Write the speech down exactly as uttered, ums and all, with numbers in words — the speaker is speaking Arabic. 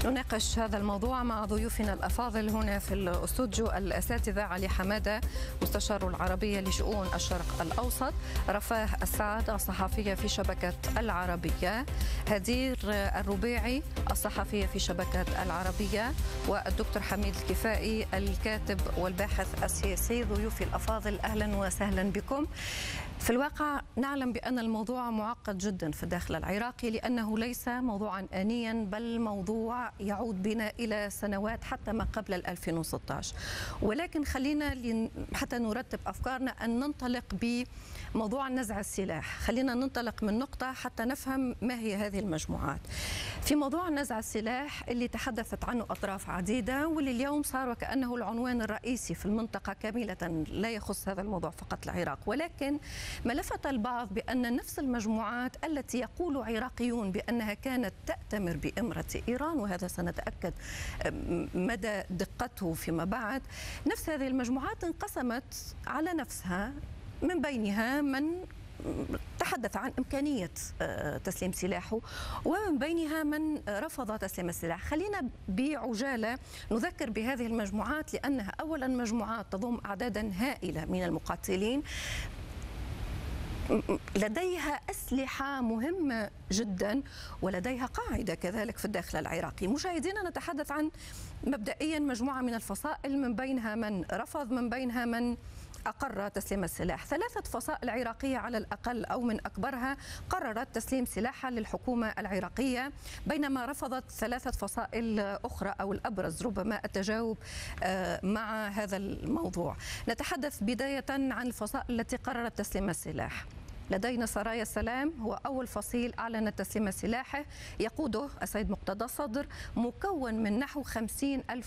نناقش هذا الموضوع مع ضيوفنا الأفاضل هنا في الاستوديو: الأساتذة علي حمادة مستشار العربية لشؤون الشرق الأوسط، رفاه السعد الصحفية في شبكة العربية، هدير الربيعي الصحفية في شبكة العربية، والدكتور حميد الكفائي الكاتب والباحث السياسي. ضيوفي الأفاضل أهلا وسهلا بكم. في الواقع نعلم بأن الموضوع معقد جدا في الداخل العراقي، لأنه ليس موضوعا آنيا بل موضوع يعود بنا إلى سنوات حتى ما قبل ألفين وستة عشر. ولكن خلينا حتى نرتب أفكارنا أن ننطلق بموضوع نزع السلاح. خلينا ننطلق من نقطة حتى نفهم ما هي هذه المجموعات. في موضوع نزع السلاح اللي تحدثت عنه أطراف عديدة، واللي اليوم صار وكأنه العنوان الرئيسي في المنطقة كاملة، لا يخص هذا الموضوع فقط العراق، ولكن ما لفت البعض بأن نفس المجموعات التي يقول عراقيون بأنها كانت تأتمر بإمرة إيران، وهذا سنتأكد مدى دقته فيما بعد، نفس هذه المجموعات انقسمت على نفسها، من بينها من تحدث عن إمكانية تسليم سلاحه ومن بينها من رفض تسليم السلاح. خلينا بعجالة نذكر بهذه المجموعات، لأنها أولا مجموعات تضم أعدادا هائلة من المقاتلين، لديها أسلحة مهمة جدا، ولديها قاعدة كذلك في الداخل العراقي. مشاهدينا، نتحدث عن مبدئيا مجموعة من الفصائل، من بينها من رفض، من بينها من أقر تسليم السلاح. ثلاثة فصائل عراقية على الأقل أو من أكبرها قررت تسليم سلاحها للحكومة العراقية، بينما رفضت ثلاثة فصائل أخرى، أو الأبرز ربما التجاوب مع هذا الموضوع. نتحدث بداية عن الفصائل التي قررت تسليم السلاح. لدينا سرايا السلام، هو أول فصيل أعلن تسليم سلاحه، يقوده السيد مقتدى الصدر، مكون من نحو خمسين ألف